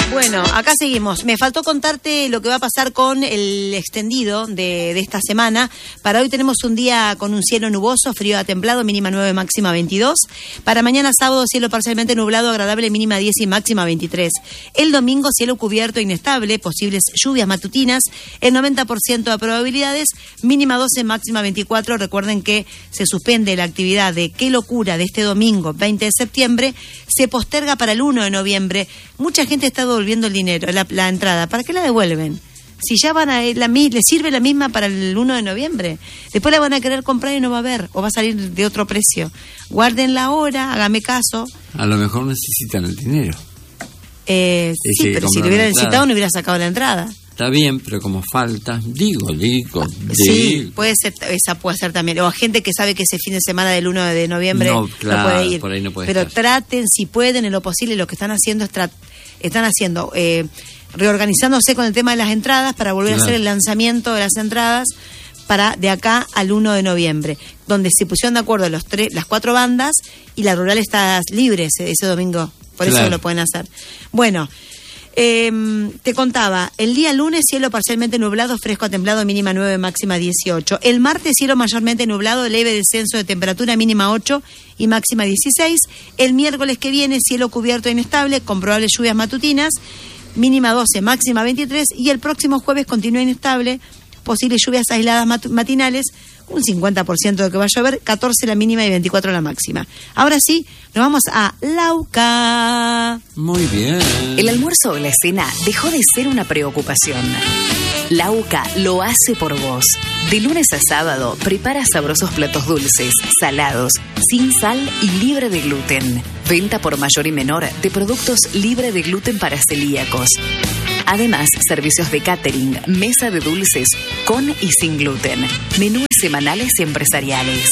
Bueno, acá seguimos. Me faltó contarte lo que va a pasar con el extendido de esta semana. Para hoy tenemos un día con un cielo nuboso, frío a templado, mínima 9, máxima 22. Para mañana sábado, cielo parcialmente nublado, agradable, mínima 10 y máxima 23. El domingo, cielo cubierto, inestable, posibles lluvias matutinas, el 90% de probabilidades, mínima 12, máxima 24. Recuerden que se suspende la actividad de Qué Locura de este domingo, 20 de septiembre, se posterga para el 1 de noviembre. Mucha gente está devolviendo el dinero, la entrada. ¿Para qué la devuelven? Si ya van a les sirve la misma para el 1 de noviembre. Después la van a querer comprar y no va a haber, o va a salir de otro precio. Guárdenla ahora, hágame caso. A lo mejor necesitan el dinero. Sí, pero si lo hubiera necesitado no hubiera sacado la entrada. Está bien, pero como falta, digo. Sí, puede ser, esa puede ser también. O a gente que sabe que ese fin de semana del 1 de noviembre no puede ir. Por ahí no puede pero estar. Traten, si pueden, en lo posible, lo que están haciendo es reorganizándose con el tema de las entradas para volver a hacer el lanzamiento de las entradas para de acá al 1 de noviembre, donde se pusieron de acuerdo las 4 bandas y la rural está libre ese domingo. Por eso lo pueden hacer. Bueno, te contaba, el día lunes cielo parcialmente nublado, fresco a templado, mínima 9, máxima 18. El martes cielo mayormente nublado, leve descenso de temperatura, mínima 8 y máxima 16. El miércoles que viene cielo cubierto e inestable, con probables lluvias matutinas, mínima 12, máxima 23. Y el próximo jueves continúa inestable, posibles lluvias aisladas matinales, un 50% de que va a llover, 14 la mínima y 24 la máxima. Ahora sí, nos vamos a Lauca. Muy bien. El almuerzo o la cena dejó de ser una preocupación. Lauca lo hace por vos. De lunes a sábado, prepara sabrosos platos dulces, salados, sin sal y libre de gluten. Venta por mayor y menor de productos libre de gluten para celíacos. Además, servicios de catering, mesa de dulces con y sin gluten, menús semanales y empresariales.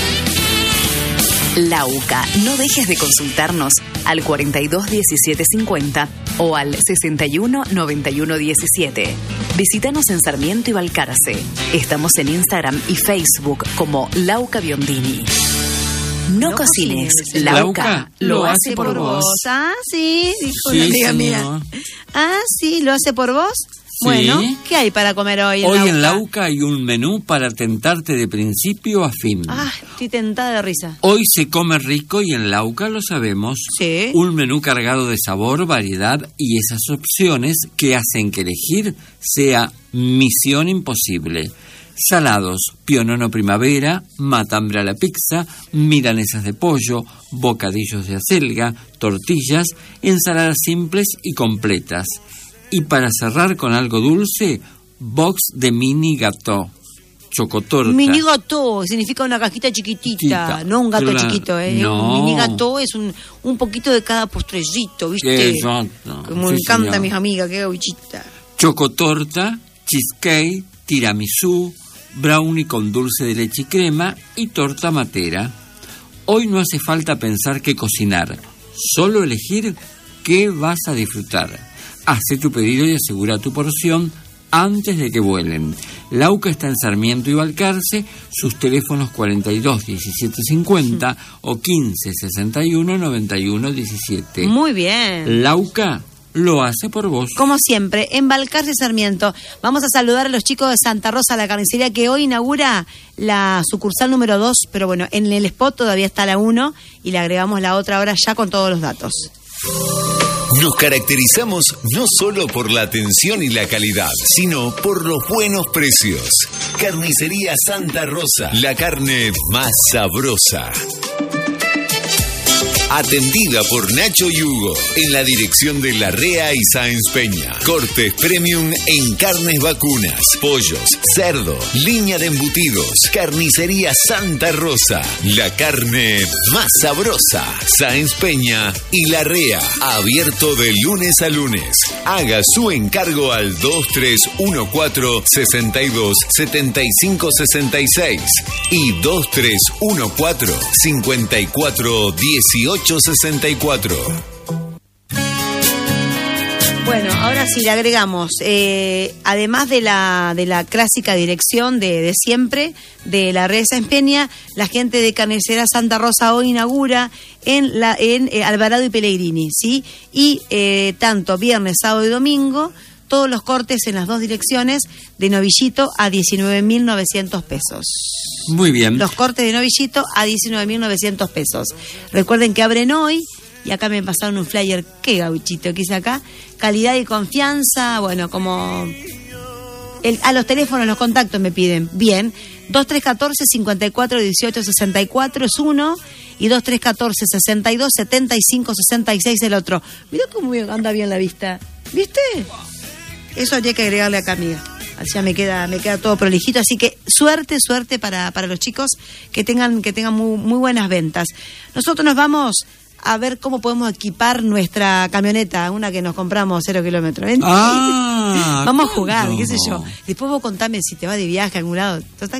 Lauca, no dejes de consultarnos al 42 17 50 o al 61 91 17. Visítanos en Sarmiento y Balcarce. Estamos en Instagram y Facebook como Lauca Biondini. No cocines, Lauca lo hace por vos. Ah, sí, dijo una amiga mía. Ah, sí, lo hace por vos. Sí. Bueno, ¿qué hay para comer hoy? Hoy en Lauca hay un menú para tentarte de principio a fin. Ah, estoy tentada de risa. Hoy se come rico y en Lauca lo sabemos. Sí. Un menú cargado de sabor, variedad y esas opciones que hacen que elegir sea misión imposible. Salados, pionono primavera, matambre a la pizza, milanesas de pollo, bocadillos de acelga, tortillas, ensaladas simples y completas. Y para cerrar con algo dulce, box de mini gâteau, chocotorta. Mini gâteau significa una cajita chiquitita, no un gato chiquito, No. Un mini gâteau es un poquito de cada postrecito, ¿viste? Exacto. Como me encanta, mis amigas, qué bichita. Chocotorta, cheesecake, tiramisú, brownie con dulce de leche y crema y torta matera. Hoy no hace falta pensar qué cocinar, solo elegir qué vas a disfrutar. Hacé tu pedido y asegura tu porción antes de que vuelen. Lauca está en Sarmiento y Balcarce, sus teléfonos 42 17 50 o 15 61 91 17. Muy bien. Lauca lo hace por vos. Como siempre, en Balcarce Sarmiento. Vamos a saludar a los chicos de Santa Rosa, la carnicería que hoy inaugura la sucursal número 2, pero bueno, en el spot todavía está la 1 y le agregamos la otra ahora ya con todos los datos. Nos caracterizamos no solo por la atención y la calidad, sino por los buenos precios. Carnicería Santa Rosa, la carne más sabrosa. Atendida por Nacho y Hugo, en la dirección de Larrea y Sáenz Peña. Cortes premium en carnes vacunas, pollos, cerdo, línea de embutidos. Carnicería Santa Rosa, la carne más sabrosa. Sáenz Peña y Larrea, abierto de lunes a lunes. Haga su encargo al 2314 62 75 66 y 2314 54 18 64. Bueno, ahora sí le agregamos, además de la clásica dirección de siempre, de la Red Sáenz Peña, la gente de Carnicería Santa Rosa hoy inaugura en Alvarado y Pellegrini, ¿sí? Y tanto viernes, sábado y domingo, todos los cortes en las dos direcciones de novillito a 19.900 pesos. Muy bien. Los cortes de novillito a 19.900 pesos. Recuerden que abren hoy. Y acá me pasaron un flyer, qué gauchito que hice acá. Calidad y confianza, bueno, como... a los teléfonos, los contactos me piden. Bien, 2314-5418-64 es uno, y 2314-62-75-66 el otro. Mirá cómo anda bien la vista, ¿viste? Eso habría que agregarle acá, amiga. Así ya me queda todo prolijito, así que suerte para los chicos que tengan muy buenas ventas. Nosotros nos vamos a ver cómo podemos equipar nuestra camioneta, una que nos compramos 0 kilómetros. Vamos a jugar, qué sé yo. Después vos contame si te vas de viaje a algún lado.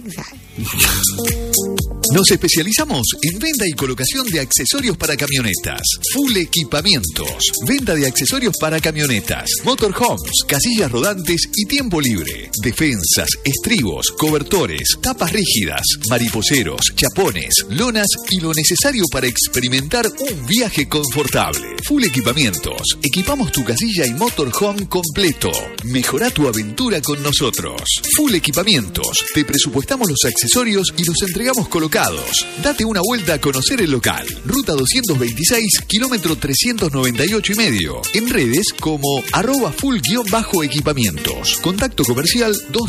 Nos especializamos en venta y colocación de accesorios para camionetas. Full Equipamientos. Venta de accesorios para camionetas. Motorhomes, casillas rodantes y tiempo libre. Defensas, estribos, cobertores, tapas rígidas, mariposeros, chapones, lonas y lo necesario para experimentar un viaje confortable. Full Equipamientos. Equipamos tu casilla y motorhome completo. Mejorá tu aventura con nosotros. Full Equipamientos. Te presupuestamos los accesorios y los entregamos colocados. Date una vuelta a conocer el local. Ruta 226, kilómetro 398,5. En redes como @full_equipamientos. Contacto comercial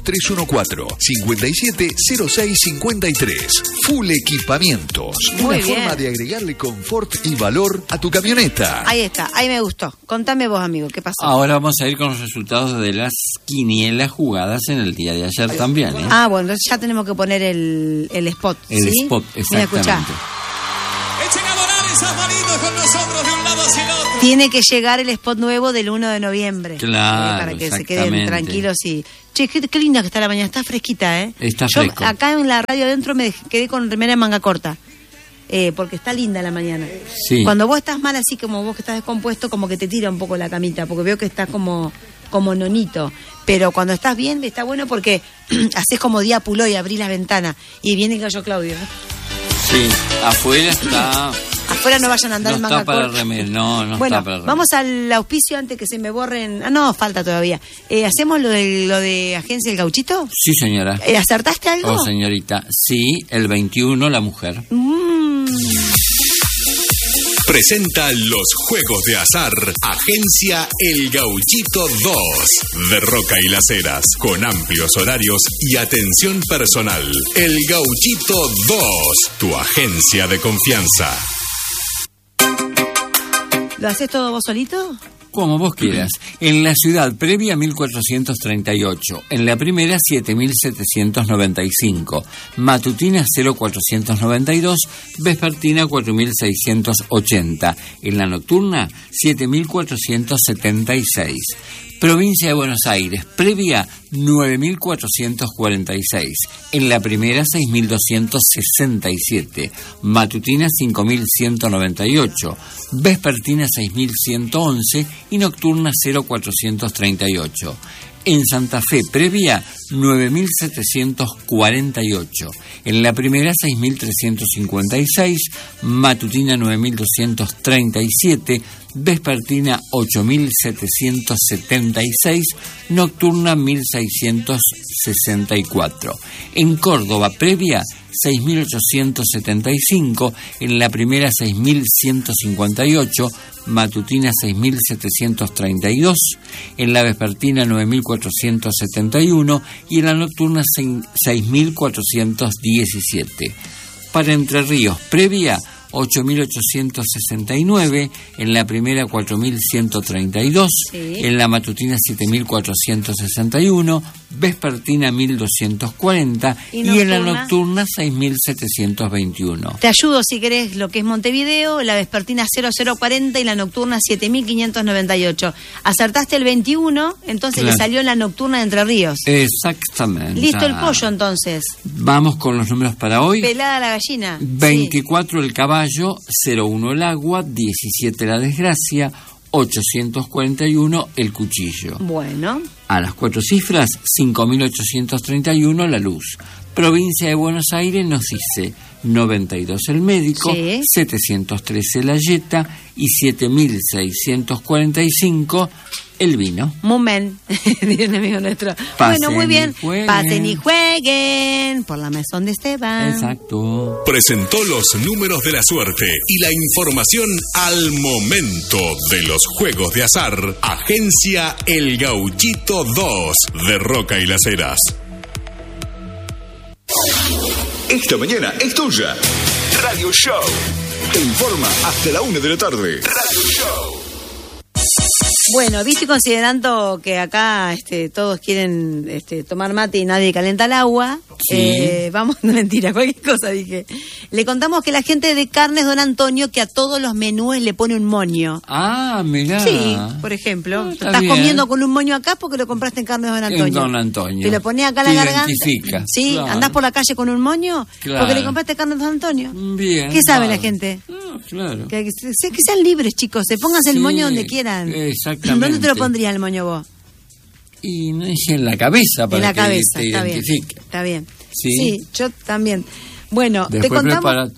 2314-570653. Full Equipamientos. Muy una bien. Forma de agregarle confort y valor a tu camioneta. Ahí está, ahí me gustó. Contame vos, amigo, ¿qué pasó? Ahora vamos a ir con los resultados de las quinielas jugadas en el día de ayer también, ¿eh? Bueno, entonces ya tenemos que poner el spot, El ¿sí? spot, Mira, escuchá. exactamente. Echen a volar esas manitos con nosotros de un lado hacia el otro. Tiene que llegar el spot nuevo del 1 de noviembre. Claro, para que se exactamente. queden tranquilos y... Che, qué linda que está la mañana, está fresquita, ¿eh? Está Yo fresco. acá en la radio adentro me quedé con remera de manga corta. Porque está linda la mañana. Sí. Cuando vos estás mal, así como vos que estás descompuesto, como que te tira un poco la camita, porque veo que estás como nonito. Pero cuando estás bien, está bueno porque haces como diápulo y abrís la ventana. Y viene el gallo Claudio. Sí, afuera está... Afuera no vayan a andar No en manga está para corta. remera, no Bueno, está para remera. vamos al auspicio antes que se me borren. No, falta todavía. ¿Hacemos lo de Agencia del Gauchito? Sí, señora. ¿Acertaste algo? Oh, señorita. Sí, el 21, la mujer. Presenta los juegos de azar Agencia El Gauchito 2 de Roca y Las Heras, con amplios horarios y atención personal. El Gauchito 2, tu agencia de confianza. ¿Lo haces todo vos solito? Como vos quieras. En la ciudad previa 1438, en la primera 7795, matutina 0492, vespertina 4680, en la nocturna 7476. Provincia de Buenos Aires, previa 9.446, en la primera 6.267, matutina 5.198, vespertina 6.111 y nocturna 0.438. En Santa Fe, previa 9.748, en la primera 6.356, matutina 9.237, vespertina 8.776, nocturna 1.664. En Córdoba, previa 6.875, en la primera 6.158, matutina 6.732, en la vespertina 9.471 y en la nocturna 6.417. Para Entre Ríos, previa 8.869, en la primera 4.132, Sí. en la matutina 7.461, vespertina 1.240 ¿Y y en la nocturna? nocturna 6.721. Te ayudo si querés lo que es Montevideo, la vespertina 0040 y la nocturna 7598. Acertaste el 21, entonces Claro. le salió en la nocturna de Entre Ríos. Exactamente. Listo el pollo entonces. Vamos con los números para hoy. Pelada la gallina. 24 el caballo, 01 el agua, 17 la desgracia, 841 el cuchillo. Bueno. A las 4 cifras, 5.831 la luz. Provincia de Buenos Aires nos dice 92 el médico, Sí. 713 la yeta y 7.645 el vino. Mumen, dice un amigo nuestro. Bueno, muy bien. Pasen y jueguen por la mesón de Esteban. Exacto. Presentó los números de la suerte y la información al momento de los juegos de azar. Agencia El Gauchito 2 de Roca y Las Heras. Esta mañana es tuya. Radio Show. Te informa hasta la 1 de la tarde. Radio Show. Bueno, viste, considerando que acá todos quieren tomar mate y nadie calienta el agua, Sí. vamos, no mentira, cualquier cosa dije. Le contamos que la gente de Carnes Don Antonio, que a todos los menúes le pone un moño. Ah, mirá. Sí, por ejemplo, Está estás bien. comiendo con un moño acá porque lo compraste en Carnes Don Antonio. En Don Antonio. Te lo ponés acá en Te la garganta. identifica, Sí, claro. andás por la calle con un moño Claro. porque le compraste Carnes Don Antonio. Bien. ¿Qué sabe vale. la gente? No, claro. Que sean libres, chicos, se pónganse el Sí, moño donde quieran. exactamente. ¿Dónde te lo pondrías el moño vos? Y no es en la cabeza para En la que cabeza, te está bien. identifique. Está bien. Sí. Sí, yo también. Bueno, Después te contamos. prepárate.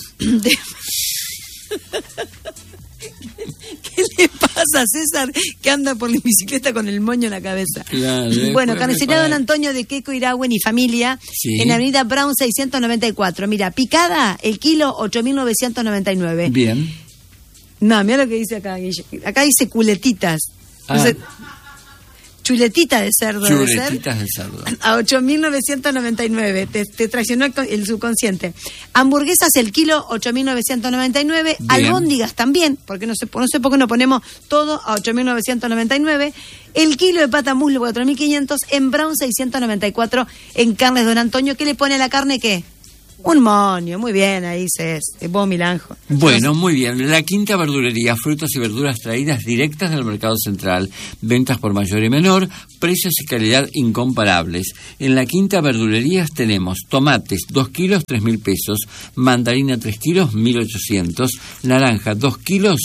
¿Qué le pasa a César que anda por la bicicleta con el moño en la cabeza? Claro, después Bueno, carnicería Don prepárate. Antonio de Queco, Iragüen y familia, Sí. en Avenida Brown 694. Mira, picada, el kilo 8.999. Bien. No, mira lo que dice acá, Guille. Acá dice culetitas. No Ah. sé, chuletita de cerdo debe ser. Chuletitas de cerdo. A 8.999. Te traicionó el subconsciente. Hamburguesas el kilo 8.999. Bien. Albóndigas también, porque no sé por qué no ponemos todo a 8.999. El kilo de pata muslo 4.500 en Brown 694 en Carnes Don Antonio. ¿Qué le pone a la carne? ¿Qué? Un moño. Muy bien, ahí vos, Milanjo. Bueno, muy bien. La Quinta Verdulería, frutas y verduras traídas directas del mercado central. Ventas por mayor y menor, precios y calidad incomparables. En la Quinta Verdulería tenemos tomates 2 kilos, 3.000 pesos. Mandarina 3 kilos, 1.800. Naranja 2 kilos,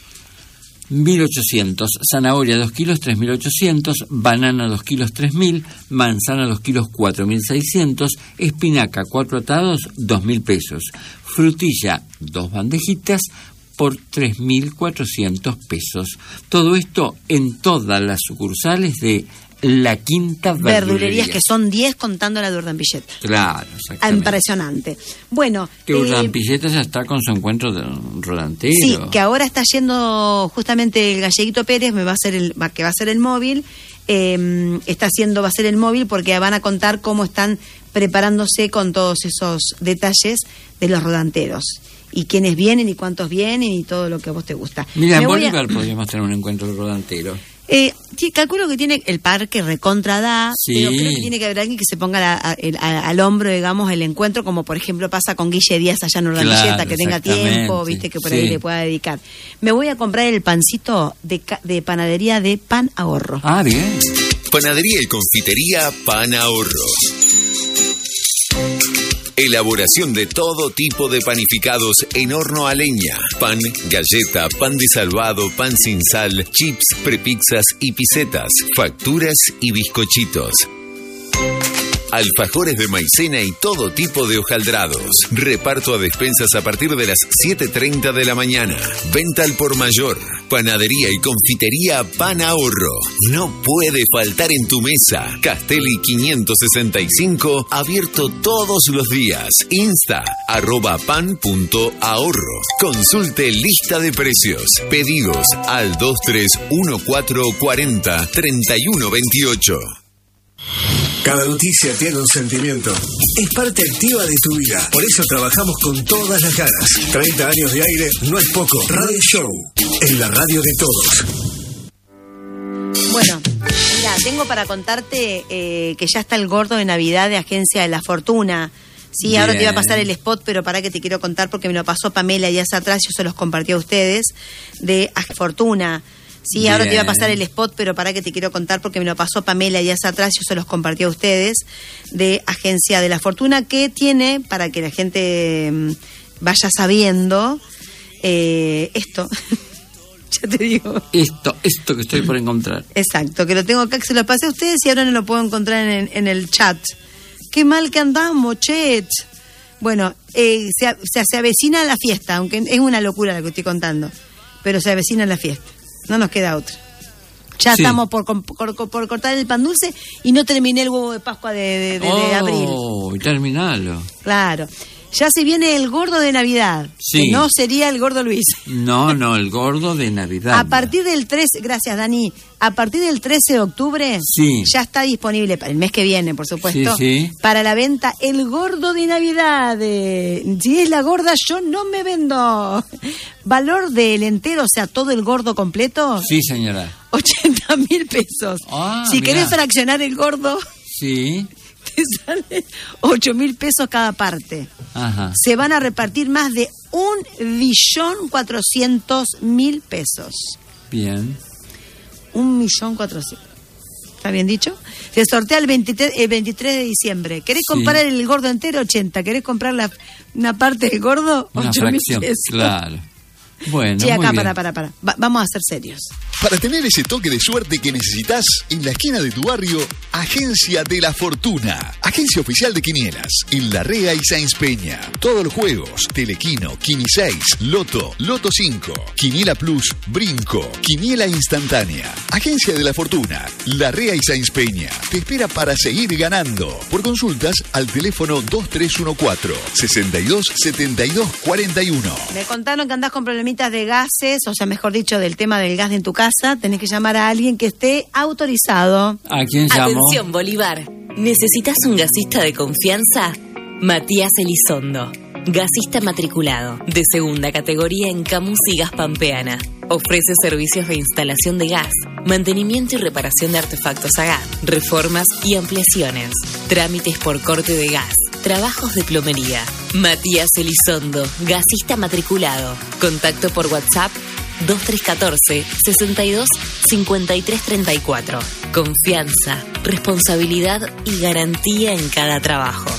1.800, zanahoria 2 kilos, 3.800, banana 2 kilos, 3.000, manzana 2 kilos, 4.600, espinaca 4 atados, 2.000 pesos, frutilla 2 bandejitas por 3.400 pesos. Todo esto en todas las sucursales de La Quinta Verdulería. Verdulerías que son 10 contando la de Urdampilleta. Claro, Ah, exactamente. impresionante. Bueno, Que Urdampilleta ya está con su encuentro de rodantero. sí, que ahora está yendo justamente el Galleguito Pérez, que va a ser el móvil, va a ser el móvil porque van a contar cómo están preparándose con todos esos detalles de los rodanteros. Y quiénes vienen y cuántos vienen y todo lo que a vos te gusta. Mira, Me en voy a- Bolívar podríamos tener un encuentro de rodantero. Sí, calculo que tiene el parque recontra da, Sí. pero creo que tiene que haber alguien que se ponga al hombro, digamos, el encuentro, como por ejemplo pasa con Guille Díaz allá en Urdanilleta, Claro, que tenga exactamente, tiempo, viste, que por ahí sí. le pueda dedicar. Me voy a comprar el pancito de panadería de Pan Ahorro. Ah, bien. Panadería y confitería Pan Ahorro. Elaboración de todo tipo de panificados en horno a leña. Pan, galleta, pan de salvado, pan sin sal, chips, prepizzas y pisetas, facturas y bizcochitos. Alfajores de maicena y todo tipo de hojaldrados. Reparto a despensas a partir de las 7:30 de la mañana. Venta al por mayor. Panadería y confitería Pan Ahorro. No puede faltar en tu mesa. Castelli 565, abierto todos los días. Insta, @pan.ahorro. Consulte lista de precios. Pedidos al 2314403128. Cada noticia tiene un sentimiento. Es parte activa de tu vida. Por eso trabajamos con todas las ganas. 30 años de aire no es poco. Radio Show, en la radio de todos. Bueno, mira, tengo para contarte que ya está el gordo de Navidad de Agencia de la Fortuna. Sí, ahora te iba a pasar el spot, pero para que te quiero contar porque me lo pasó Pamela días atrás, yo se los compartí a ustedes, de Fortuna. Sí, ahora te iba a pasar el spot, pero para que te quiero contar porque me lo pasó Pamela días atrás, yo se los compartí a ustedes, de Agencia de la Fortuna, que tiene, para que la gente vaya sabiendo, esto. Ya te digo. Esto que estoy por encontrar. Exacto, que lo tengo acá, que se lo pasé a ustedes y ahora no lo puedo encontrar en el chat. Qué mal que andamos, chet. Bueno, se avecina la fiesta, aunque es una locura lo que estoy contando, pero se avecina la fiesta. No nos queda otra. Ya estamos por cortar el pan dulce y no terminé el huevo de Pascua de abril. Y terminalo. Claro. Ya se viene el gordo de Navidad, que no sería el gordo Luis. No, el gordo de Navidad. A partir del 13, gracias Dani, a partir del 13 de octubre ya está disponible, para el mes que viene, por supuesto, para la venta el gordo de Navidad. Si es la gorda, yo no me vendo. Valor del entero, o sea, todo el gordo completo. Sí, señora. 80.000 pesos. Si querés fraccionar el gordo... Sí. Te sale 8.000 pesos cada parte. Ajá. Se van a repartir más de 1.400.000 pesos. Bien. 1.400.000. ¿Está bien dicho? Se sortea el 23 de diciembre. ¿Querés comprar el gordo entero? 80. ¿Querés comprar una parte del gordo? 8.000 pesos. Claro. Bueno, sí, acá, muy bien. para. Vamos a ser serios. Para tener ese toque de suerte que necesitas, en la esquina de tu barrio, Agencia de la Fortuna. Agencia oficial de quinielas, en Larrea y Sáenz Peña. Todos los juegos, Telequino, Quini 6, Loto, Loto 5, Quiniela Plus, Brinco, Quiniela Instantánea. Agencia de la Fortuna, Larrea y Sáenz Peña. Te espera para seguir ganando. Por consultas al teléfono 2314-627241. Me contaron que andás con problemitas de gases, o sea, mejor dicho, del tema del gas en tu casa. Tenés que llamar a alguien que esté autorizado. ¿A quién llamo? Atención, Bolívar. ¿Necesitas un gasista de confianza? Matías Elizondo. Gasista matriculado, de segunda categoría en Camus y Gas Pampeana. Ofrece servicios de instalación de gas, mantenimiento y reparación de artefactos a gas, reformas y ampliaciones, trámites por corte de gas, trabajos de plomería. Matías Elizondo, gasista matriculado. Contacto por WhatsApp 2314-62-5334. Confianza, responsabilidad y garantía en cada trabajo.